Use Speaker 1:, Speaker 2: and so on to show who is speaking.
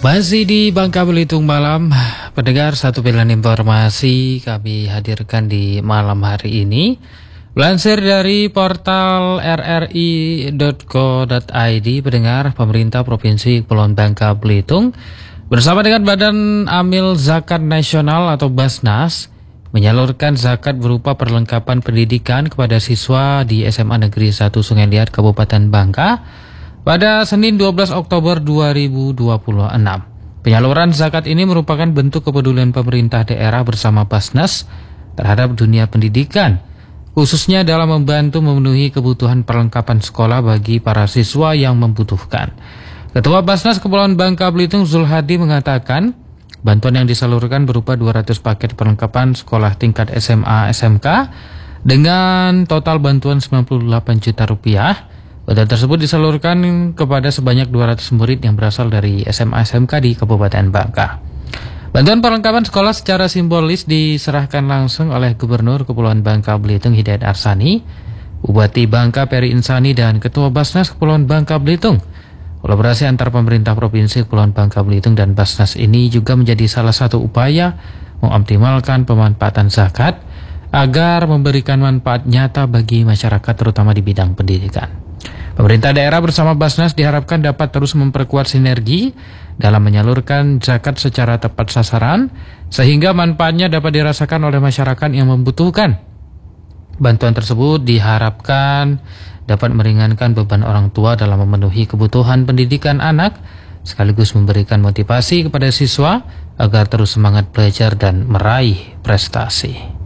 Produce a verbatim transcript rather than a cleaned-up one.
Speaker 1: Masih di Bangka Belitung Malam, pendengar, satu pilihan informasi kami hadirkan di malam hari ini. Lansir dari portal r r i titik co titik i d, pendengar, pemerintah Provinsi Kepulauan Bangka Belitung bersama dengan Badan Amil Zakat Nasional atau Basnas menyalurkan zakat berupa perlengkapan pendidikan kepada siswa di S M A Negeri satu Sungai Liat, Kabupaten Bangka pada Senin dua belas Oktober dua ribu dua puluh enam. Penyaluran zakat ini merupakan bentuk kepedulian pemerintah daerah bersama Basnas terhadap dunia pendidikan, khususnya dalam membantu memenuhi kebutuhan perlengkapan sekolah bagi para siswa yang membutuhkan. Ketua Basnas Kepulauan Bangka Belitung Zulhadi mengatakan, bantuan yang disalurkan berupa dua ratus paket perlengkapan sekolah tingkat S M A S M K dengan total bantuan sembilan puluh delapan juta rupiah. Bantuan tersebut disalurkan kepada sebanyak dua ratus murid yang berasal dari S M A S M K di Kabupaten Bangka. Bantuan perlengkapan sekolah secara simbolis diserahkan langsung oleh Gubernur Kepulauan Bangka Belitung Hidayat Arsani, Bupati Bangka Peri Insani, dan Ketua Basnas Kepulauan Bangka Belitung. Kolaborasi antar pemerintah Provinsi Kepulauan Bangka Belitung dan Basnas ini juga menjadi salah satu upaya mengoptimalkan pemanfaatan zakat agar memberikan manfaat nyata bagi masyarakat, terutama di bidang pendidikan. Pemerintah daerah bersama Basnas diharapkan dapat terus memperkuat sinergi dalam menyalurkan zakat secara tepat sasaran, sehingga manfaatnya dapat dirasakan oleh masyarakat yang membutuhkan. Bantuan tersebut diharapkan dapat meringankan beban orang tua dalam memenuhi kebutuhan pendidikan anak, sekaligus memberikan motivasi kepada siswa agar terus semangat belajar dan meraih prestasi.